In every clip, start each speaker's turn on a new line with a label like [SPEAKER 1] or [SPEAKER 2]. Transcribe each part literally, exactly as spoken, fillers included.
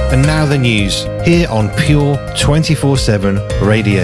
[SPEAKER 1] And now the news, here on Pure twenty-four seven Radio.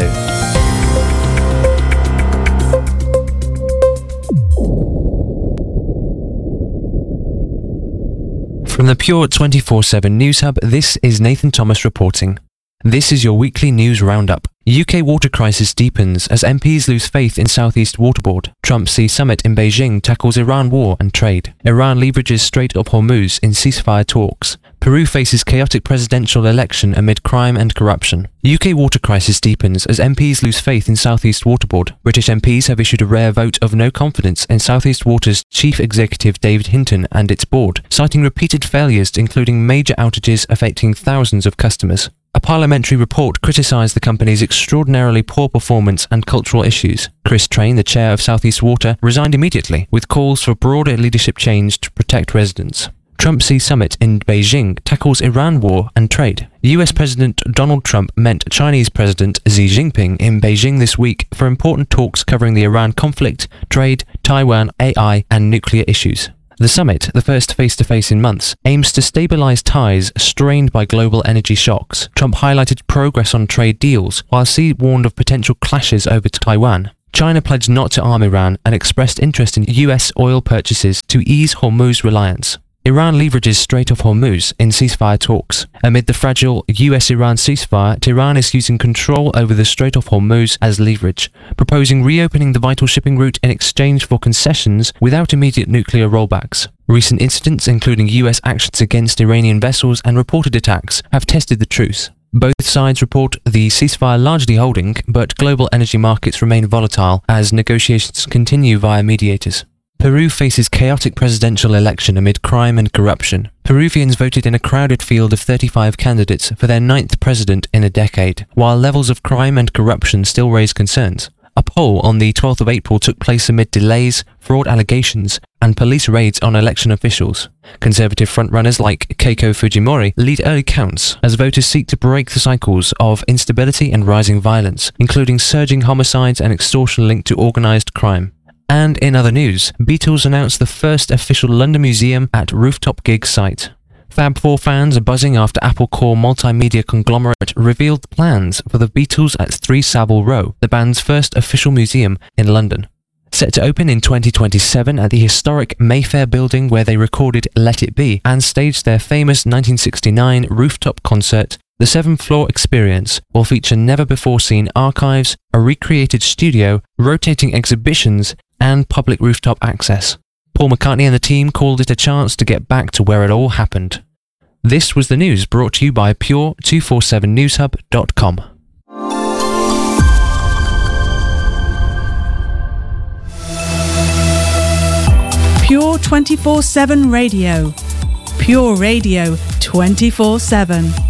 [SPEAKER 2] From the Pure twenty-four seven News Hub, this is Nathan Thomas reporting. This is your weekly news roundup. U K water crisis deepens as M Ps lose faith in Southeast Water Board. Trump sees summit in Beijing tackles Iran war and trade. Iran leverages Strait of Hormuz in ceasefire talks. Peru faces chaotic presidential election amid crime and corruption. U K water crisis deepens as M Ps lose faith in Southeast Water Board. British M Ps have issued a rare vote of no confidence in Southeast Water's chief executive David Hinton and its board, citing repeated failures including major outages affecting thousands of customers. A parliamentary report criticised the company's extraordinarily poor performance and cultural issues. Chris Train, the chair of Southeast Water, resigned immediately, with calls for broader leadership change to protect residents. Trump sees summit in Beijing tackles Iran war and trade. U S President Donald Trump met Chinese President Xi Jinping in Beijing this week for important talks covering the Iran conflict, trade, Taiwan, A I, and nuclear issues. The summit, the first face-to-face in months, aims to stabilize ties strained by global energy shocks. Trump highlighted progress on trade deals, while Xi warned of potential clashes over Taiwan. China pledged not to arm Iran and expressed interest in U S oil purchases to ease Hormuz reliance. Iran leverages Strait of Hormuz in ceasefire talks. Amid the fragile U S-Iran ceasefire, Tehran is using control over the Strait of Hormuz as leverage, proposing reopening the vital shipping route in exchange for concessions without immediate nuclear rollbacks. Recent incidents, including U S actions against Iranian vessels and reported attacks, have tested the truce. Both sides report the ceasefire largely holding, but global energy markets remain volatile as negotiations continue via mediators. Peru faces chaotic presidential election amid crime and corruption. Peruvians voted in a crowded field of thirty-five candidates for their ninth president in a decade, while levels of crime and corruption still raise concerns. A poll on the twelfth of April took place amid delays, fraud allegations, and police raids on election officials. Conservative frontrunners like Keiko Fujimori lead early counts as voters seek to break the cycles of instability and rising violence, including surging homicides and extortion linked to organised crime. And in other news, Beatles announced the first official London museum at Rooftop Gig site. Fab Four fans are buzzing after Apple Corps multimedia conglomerate revealed plans for the Beatles at three Savile Row, the band's first official museum in London. Set to open in twenty twenty-seven at the historic Mayfair building where they recorded Let It Be and staged their famous nineteen sixty-nine rooftop concert, the seventh floor experience will feature never-before-seen archives, a recreated studio, rotating exhibitions, and public rooftop access. Paul McCartney and the team called it a chance to get back to where it all happened. This was the news brought to you by Pure two forty-seven news hub dot com.
[SPEAKER 3] Pure twenty-four seven Radio. Pure Radio twenty-four seven.